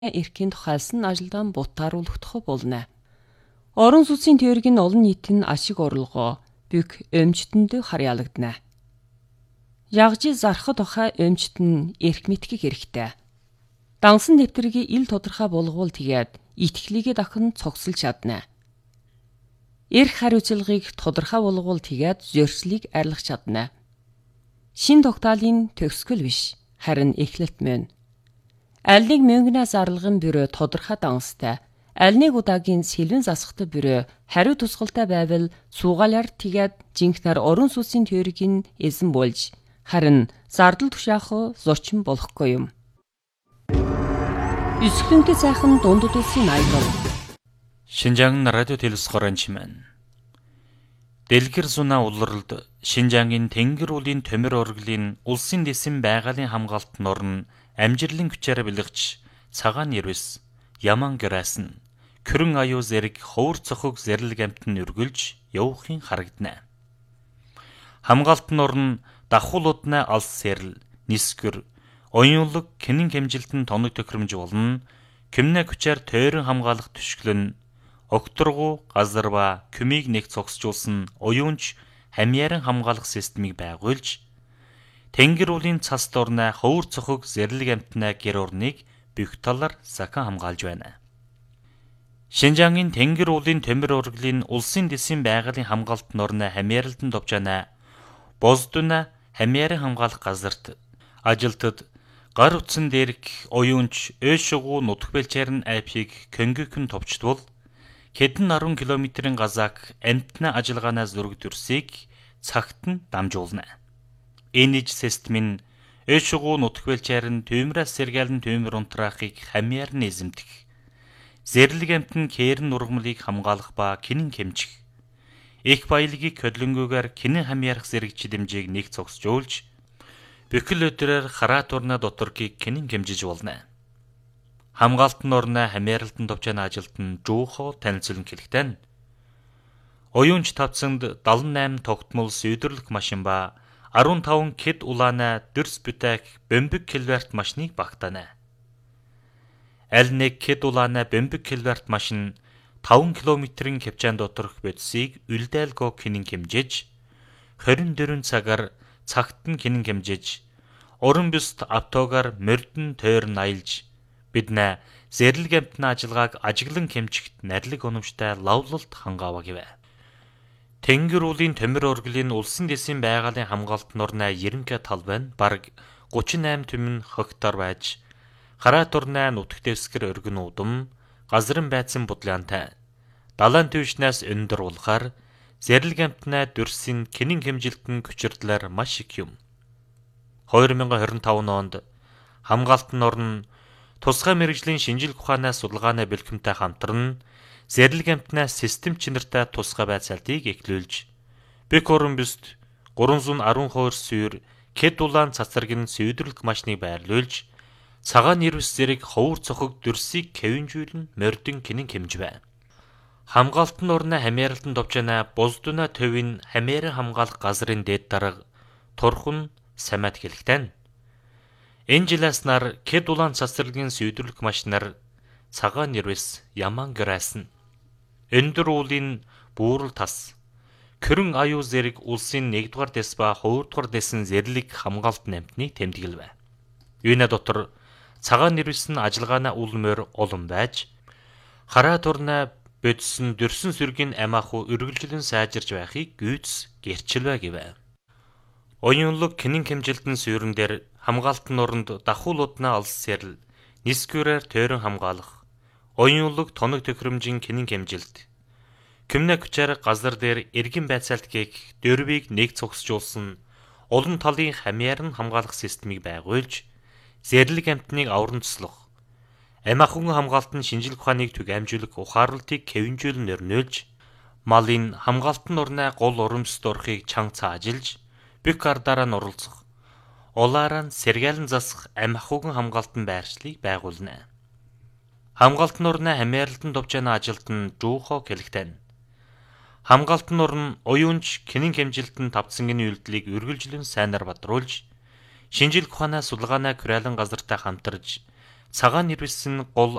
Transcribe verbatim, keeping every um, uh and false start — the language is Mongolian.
эрхийн тухайлсан ажилдан бутааруулагдах болно. Орон сүнсийн тээврийн олон нийтийн ашиг орлогоо бүх өмчтөнд харьяалагдана. Ягж зархад ухаа өмчт нь эрх мэтгэх хэрэгтэй. Дансан дэвтэрийг ил тодорхой болгуул тэгээд итгэлийг дахин цогцолж чадна. Эрх хариуцлагыг тодорхой болгуул тэгээд зөрчлийг арилгах чадна. Шин тогтоолын төгсгөл биш, харин эхлэлт мөн. Аль нэг мөнгнөөс арилган бюро тодорхой данстай, аль нэг удаагийн сэлвэн засахтай бюро хариу тусгалтай байвал суугаалаар тэгээд жинхнэр орон сүнсийн тээврийн эзэн болж харин зардал тушаах зочин болохгүй юм. Өсгөлөнтэй сайхан дундад улсын аялал. Шинжаан радио телевизорын чимэн. Дэлгэр зуна улралд Шинжаангийн тэнгэр уулын төмөр оргилын улсын дэсэн байгалийн хамгаалт норн амжиллын хүчээр бэлгэж цагаан нэрвэс яман гэрээсэн көрөн аюу зэрэг ховор цохог зэрлэг амтан өргөлж явахын харагдана. Хамгаалт норн дахуулуудна алс сэрл нисгэр оюунлог кинэн хэмжилтэн тоног төхрөмж болно кимнэ хүчээр тойрон хамгаалах түшгэлэн огторгуу газар ба күмийг нэг цогсжуулсан оюунч хамьяаран хамгаалах системийг байгуулж тэнгэр уулын цас дорна ховор цохог зэрлэг амтнаа гэр орныг бүх талаар сахан хамгаалж байна. Шинжаангийн тэнгэр уулын төмөр ургилын улсын дэсийн байгалийн хамгаалт норна хамьяаралдан товчана боздуна хамьяаран хамгаалах газарт ажилтад гар утсан дээрх оюунч өөшгүү нутг бэлчээр нь айпийг көнгөкөн товчдвол хэдэн арван километрийн газаак амтна ажиллагаанаас зураг төрсийг цагт нь дамжуулна. Энэ систем нь өөшгүү нутг бэлчээр нь түймрээс сэргээлэн түймэр унтраахыг хамьяар нь эзэмдэх. Зэрлэг амтн кээрн нургамлыг хамгаалах ба кинэн хэмжих. Их баялагийг хөдлөнгөөр кинэн хамьяарах зэрэг чидэмжийг нэг цогсжуулж бүхэл өдрөөр хараа турна доторгийг кинэн хэмжиж болно. Хамгаалт норна хамьяаралтан товчана ажилт нь жуухо танилцуулан хэлэхтэй нь оюунч тавцанд дагалдаа найман тогтмол сүйдэрлэх машин ба арван таван кэд улаана дэрс бүтээх бомбиг килварт машиныг багтаана. Аль нэг кэд улаана бомбиг килварт машин таван километрийн хэмжээнд доторх бодисыг үлдээлгөө кинэн хэмжиж хорин дөрвөн цагаар цагт нь кинэн хэмжиж уран бүст автогаар мордон тойрон аялж биднэ зэрлэг амтны ажиллагааг ажиглан хэмжихт нарилэг уламжтай лавлалт хангаава гэвэ. Тэнгэр уулын төмөр оргилын улсын дэсийн байгалийн хамгаалт норна ерөнхий талбай нь бараг гучин осем түмэн хектар байж хараа турна нутг дэвсгэр өргөн удам газрын байцсан будлаантай далайн төвшнээс өндөр улахаар зэрлэг амтнаа дүрсийн кинэн хэмжилтэн хүчирдлээр маш их юм. две тысячи двадцать пять онд хамгаалт норн тусгай мэргэжлийн шинжилгээ ухаанаас судалгааны бэлтгэмтэй хамтран зэрлэг амтнаа систем чинэртэй тусгай байцаалтыг эхлүүлж бек орон бүст trois cent twelve сүйр кэд улаан цацраг нь сүйдэрлэх машиныг байрлуулж цагаан нэрвэс зэрэг ховор цохог дүрсийг кэвинжүүлэн мордын кинэн хэмжвэ. Хамгаалт норна хамьяаралтан товчана боздуна төвийн хамьяаран хамгаалах газрын дээд дарга турхан самат хэлэхтэй. Энэ жилээс нар кэд улаан цацралгийн сүйдэрлэх машинаар цагаан нэрвэс яман гэрээсэн өндөр уулын буурал тас көрөн аюу зэрэг улсын нэгдүгээр дэс ба хоёрдугаар дэсэн зэрлэг хамгаалт намтны тэмдэглэв. Юуна дотор цагаан нэрвэс нь ажиллагаанаа улмөр олон байж хараа турна бодсон дөрсөн сүргийн амааху үргэлжлэн сайжирж байхыг гүйц гэрчилвэ гэвэ. Оюунлог кинэн хэмжилтэн сүйрэн дээр хамгаалт нуранд дахуулууднаа олс сэрл нисгүүрээр тойрон хамгаалах оюунлог тоног төхрөмжийн кинэн хэмжилт кимнэ хүчээр газар дээр эргэн байцаалт гээх дөрвийг нэг цогсжуулсан олон талын хамьяаран хамгаалах системийг байгуулж зэрлэг амтныг авран туслах амаахун хамгаалтын шинжилгээ ухааныг түг амжуулах ухаарлтыг кэвинжүүлэн өрнөөлж малын хамгаалтын урнаа гол урамсд орохыг чанга цаажилж бүх ардаараа нь оролцох улаараа нь сэргээлэн засах амиахуган хамгаалтын байршлыг байгуулна. Хамгаалтын урнаа хамьяаралтан товчана ажилт нь жуухо хэлэхтэй. Хамгаалтын урн оюунч кинэн хэмжилтэн тавцангийн үйлдэлийг үргэлжлэн сайнаар бадруулж шинжилгээ ухаанаа судалгаанаа Курайлан газартай хамтарж цагаан нэрвэс нь гол